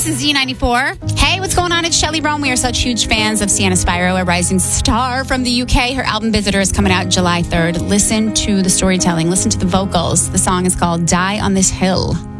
This is Z94. Hey, what's going on? It's Shelley Rome. We are such huge fans of Sienna Spyro, a rising star from the UK. Her album Visitor is coming out July 3rd. Listen to the storytelling. Listen to the vocals. The song is called Die on This Hill.